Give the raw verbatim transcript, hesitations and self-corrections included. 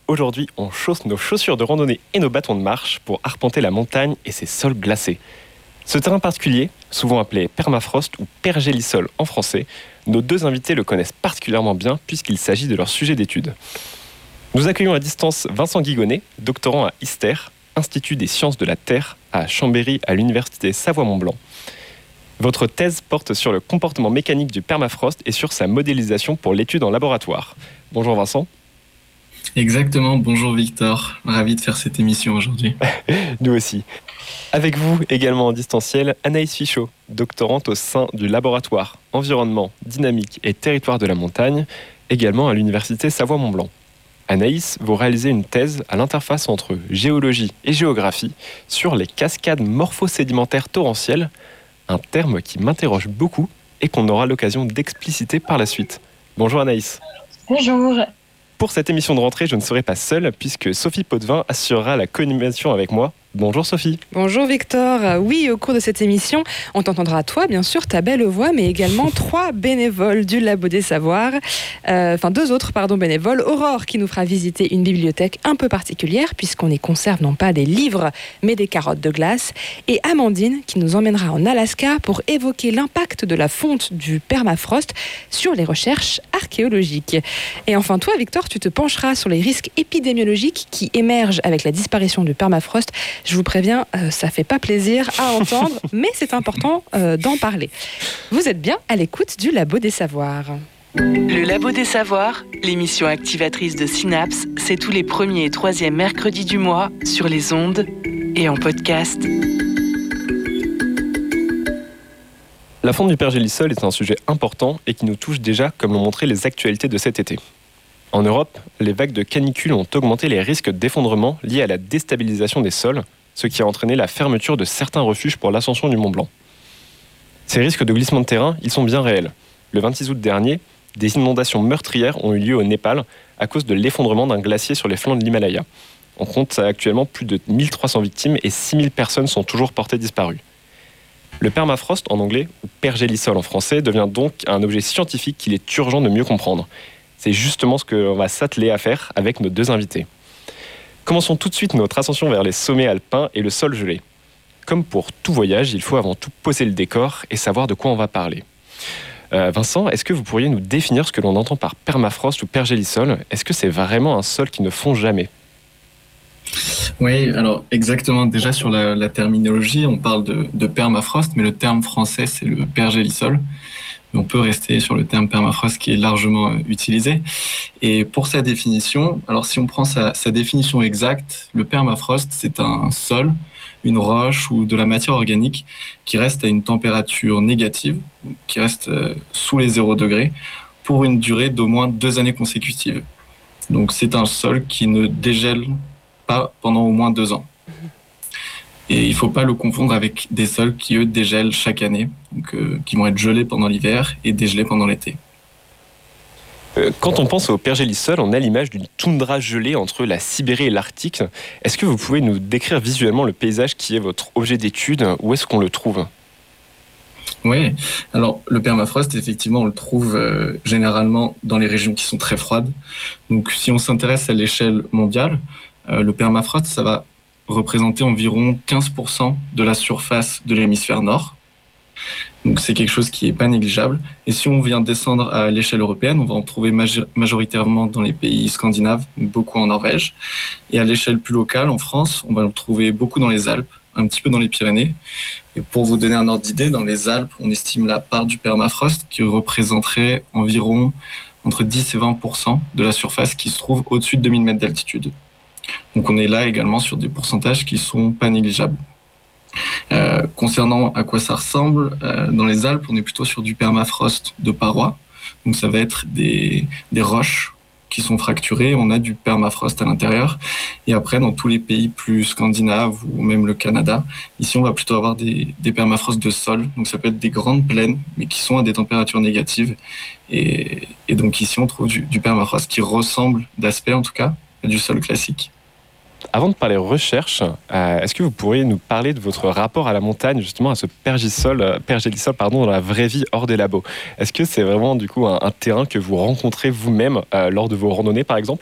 aujourd'hui on chausse nos chaussures de randonnée et nos bâtons de marche pour arpenter la montagne et ses sols glacés. Ce terrain particulier, souvent appelé permafrost ou pergélisol en français, nos deux invités le connaissent particulièrement bien puisqu'il s'agit de leur sujet d'étude. Nous accueillons à distance Vincent Guigonnet, doctorant à ISTER, Institut des sciences de la Terre à Chambéry à l'Université Savoie-Mont-Blanc. Votre thèse porte sur le comportement mécanique du permafrost et sur sa modélisation pour l'étude en laboratoire. Bonjour Vincent. Exactement, bonjour Victor, ravi de faire cette émission aujourd'hui. Nous aussi. Avec vous également en distanciel, Anaïs Fichot, doctorante au sein du laboratoire Environnement, Dynamique et Territoire de la Montagne, également à l'Université Savoie-Mont-Blanc. Anaïs, vous réalisez une thèse à l'interface entre géologie et géographie sur les cascades morphosédimentaires torrentielles, un terme qui m'interroge beaucoup et qu'on aura l'occasion d'expliciter par la suite. Bonjour Anaïs. Bonjour. Pour cette émission de rentrée, je ne serai pas seul puisque Sophie Potvin assurera la co-animation avec moi. Bonjour Sophie. Bonjour Victor. Oui, au cours de cette émission, on t'entendra toi, bien sûr, ta belle voix, mais également trois bénévoles du Labo des Savoirs. Euh, enfin, deux autres, pardon, bénévoles. Aurore, qui nous fera visiter une bibliothèque un peu particulière, puisqu'on y conserve non pas des livres, mais des carottes de glace. Et Amandine, qui nous emmènera en Alaska pour évoquer l'impact de la fonte du permafrost sur les recherches archéologiques. Et enfin, toi, Victor, tu te pencheras sur les risques épidémiologiques qui émergent avec la disparition du permafrost. Je vous préviens, euh, ça fait pas plaisir à entendre, mais c'est important euh, d'en parler. Vous êtes bien à l'écoute du Labo des Savoirs. Le Labo des Savoirs, l'émission activatrice de Synapse, c'est tous les premiers et troisièmes mercredis du mois sur les ondes et en podcast. La fonte du pergélisol est un sujet important et qui nous touche déjà, comme l'ont montré les actualités de cet été. En Europe, les vagues de canicule ont augmenté les risques d'effondrement liés à la déstabilisation des sols, ce qui a entraîné la fermeture de certains refuges pour l'ascension du Mont Blanc. Ces risques de glissement de terrain, ils sont bien réels. Le vingt-six août dernier, des inondations meurtrières ont eu lieu au Népal à cause de l'effondrement d'un glacier sur les flancs de l'Himalaya. On compte actuellement plus de mille trois cents victimes et six mille personnes sont toujours portées disparues. Le permafrost en anglais, ou pergélisol en français, devient donc un objet scientifique qu'il est urgent de mieux comprendre. C'est justement ce qu'on va s'atteler à faire avec nos deux invités. Commençons tout de suite notre ascension vers les sommets alpins et le sol gelé. Comme pour tout voyage, il faut avant tout poser le décor et savoir de quoi on va parler. Euh, Vincent, est-ce que vous pourriez nous définir ce que l'on entend par permafrost ou pergélisol ? Est-ce que c'est vraiment un sol qui ne fond jamais ? Oui, alors exactement. Déjà sur la, la terminologie, on parle de, de permafrost, mais le terme français c'est le pergélisol. On peut rester sur le terme permafrost qui est largement utilisé. Et pour sa définition, alors si on prend sa, sa définition exacte, le permafrost, c'est un sol, une roche ou de la matière organique qui reste à une température négative, qui reste sous les zéro degrés, pour une durée d'au moins deux années consécutives. Donc c'est un sol qui ne dégèle pas pendant au moins deux ans. Et il ne faut pas le confondre avec des sols qui, eux, dégèlent chaque année, donc, euh, qui vont être gelés pendant l'hiver et dégelés pendant l'été. Euh, quand on pense au pergélisol, on a l'image d'une toundra gelée entre la Sibérie et l'Arctique. Est-ce que vous pouvez nous décrire visuellement le paysage qui est votre objet d'étude ? Où est-ce qu'on le trouve ? Oui, alors le permafrost, effectivement, on le trouve euh, généralement dans les régions qui sont très froides. Donc si on s'intéresse à l'échelle mondiale, euh, le permafrost, ça va représenter environ quinze pour cent de la surface de l'hémisphère nord. Donc c'est quelque chose qui n'est pas négligeable. Et si on vient descendre à l'échelle européenne, on va en trouver major- majoritairement dans les pays scandinaves, beaucoup en Norvège. Et à l'échelle plus locale, en France, on va le trouver beaucoup dans les Alpes, un petit peu dans les Pyrénées. Et pour vous donner un ordre d'idée, dans les Alpes, on estime la part du permafrost qui représenterait environ entre dix et vingt pour cent de la surface qui se trouve au-dessus de deux mille mètres d'altitude. Donc on est là également sur des pourcentages qui sont pas négligeables. Euh, concernant à quoi ça ressemble, euh, dans les Alpes, on est plutôt sur du permafrost de parois. Donc ça va être des, des roches qui sont fracturées, on a du permafrost à l'intérieur. Et après, dans tous les pays plus scandinaves ou même le Canada, ici on va plutôt avoir des, des permafrosts de sol. Donc ça peut être des grandes plaines, mais qui sont à des températures négatives. Et, et donc ici on trouve du, du permafrost qui ressemble d'aspect en tout cas à du sol classique. Avant de parler recherche, euh, est-ce que vous pourriez nous parler de votre rapport à la montagne, justement à ce pergélisol, euh, pergélisol pardon, dans la vraie vie hors des labos ? Est-ce que c'est vraiment du coup un, un terrain que vous rencontrez vous-même euh, lors de vos randonnées par exemple ?